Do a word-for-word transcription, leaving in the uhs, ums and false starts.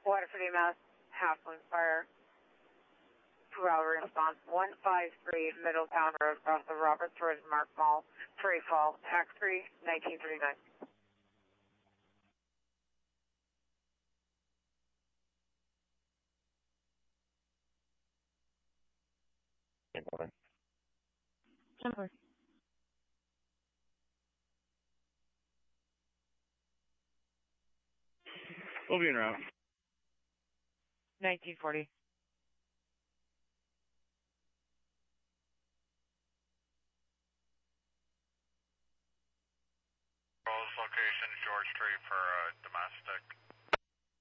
Waterford Mass, Halfling Fire. Two-hour response, one five three Middletown Road, across the Roberts Road, Mark Mall, Prairie Fall, tax three, nineteen thirty-nine. Temper. We'll be in route. nineteen forty. Location, George Street for uh, domestic.